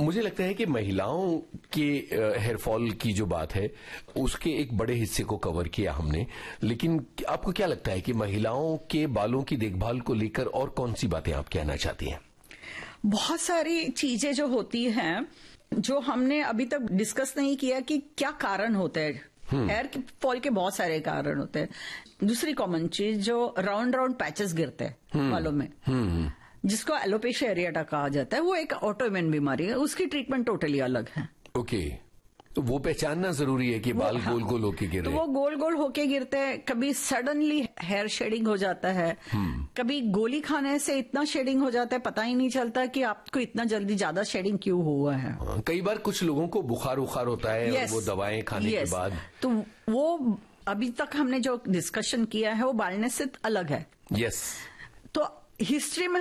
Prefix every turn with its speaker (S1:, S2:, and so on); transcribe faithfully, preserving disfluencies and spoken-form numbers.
S1: मुझे लगता है कि महिलाओं के हेयर फॉल की जो बात है उसके एक बड़े हिस्से को कवर किया हमने, लेकिन आपको क्या लगता है कि महिलाओं के बालों की देखभाल को लेकर और कौन सी बातें आप कहना चाहती हैं?
S2: बहुत सारी चीजें जो होती हैं जो हमने अभी तक डिस्कस नहीं किया कि क्या कारण होते हैं। हेयर फॉल के बहुत सारे कारण होते हैं। दूसरी कॉमन चीज जो राउंड राउंड पैचेस गिरते हैं बालों में, जिसको एलोपेशिया एरिएटा कहा जाता है, वो एक ऑटोइम्यून बीमारी है, उसकी ट्रीटमेंट टोटली अलग है।
S1: ओके, तो वो पहचानना जरूरी है कि बाल हाँ, गोल गोल होके गिर रहे हैं।
S2: तो वो गोल गोल होके गिरते हैं, कभी सडनली हेयर शेडिंग हो जाता है, कभी गोली खाने से इतना शेडिंग हो जाता है पता ही नहीं चलता कि आपको इतना जल्दी ज्यादा शेडिंग क्यों हुआ है।
S1: हाँ, कई बार कुछ लोगों को बुखार उखार होता है yes, और वो दवाएं खाने yes, के बाद,
S2: तो वो अभी तक हमने जो डिस्कशन किया है वो बालनेस से अलग है।
S1: Yes yes.
S2: तो हिस्ट्री में